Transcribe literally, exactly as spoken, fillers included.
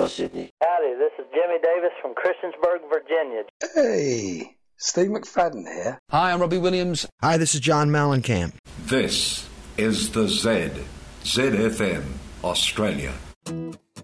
North Sydney. Howdy, this is Jimmy Davis from Christiansburg, Virginia. Hey, Steve McFadden here. Hi, I'm Robbie Williams. Hi, this is John Mellencamp. This is the Z, Z F M, Australia.